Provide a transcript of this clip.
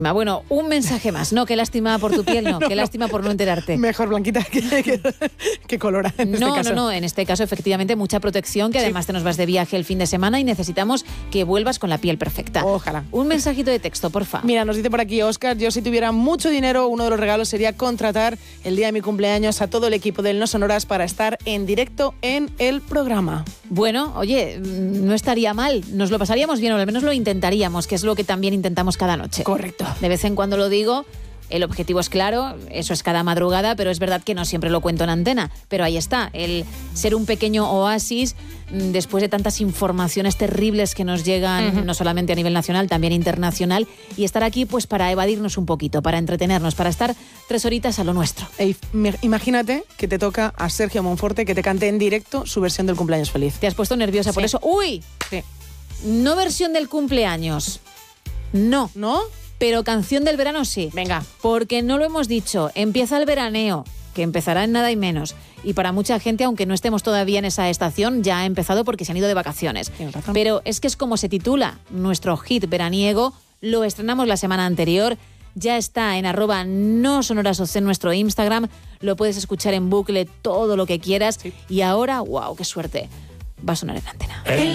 Bueno, un mensaje más. No, qué lástima por tu piel, no. Qué lástima por no enterarte. Mejor blanquita que colorada en este caso. No. En este caso, efectivamente, mucha protección, que además te nos vas de viaje el fin de semana y necesitamos que vuelvas con la piel perfecta. Ojalá. Un mensajito de texto, porfa. Mira, nos dice por aquí Óscar, yo si tuviera mucho dinero, uno de los regalos sería contratar el día de mi cumpleaños a todo el equipo del No Sonoras para estar en directo en el programa. Bueno, oye, no estaría mal. Nos lo pasaríamos bien, o al menos lo intentaríamos, que es lo que también intentamos cada noche. Correcto. De vez en cuando lo digo, el objetivo es claro, eso es cada madrugada, pero es verdad que no siempre lo cuento en antena. Pero ahí está, el ser un pequeño oasis después de tantas informaciones terribles que nos llegan, no solamente a nivel nacional, también internacional, y estar aquí pues para evadirnos un poquito, para entretenernos, para estar 3 horitas a lo nuestro. Imagínate que te toca a Sergio Monforte que te cante en directo su versión del cumpleaños feliz. ¿Te has puesto nerviosa por eso? ¡Uy! Sí. No versión del cumpleaños. No. ¿No? Pero canción del verano sí. Venga. Porque no lo hemos dicho, empieza el veraneo, que empezará en nada y menos. Y para mucha gente, aunque no estemos todavía en esa estación, ya ha empezado porque se han ido de vacaciones. Tienes razón. Pero es que es como se titula nuestro hit veraniego, lo estrenamos la semana anterior, ya está en @nosonorasoc en nuestro Instagram, lo puedes escuchar en bucle todo lo que quieras. Sí. Y ahora, wow, qué suerte, va a sonar en antena.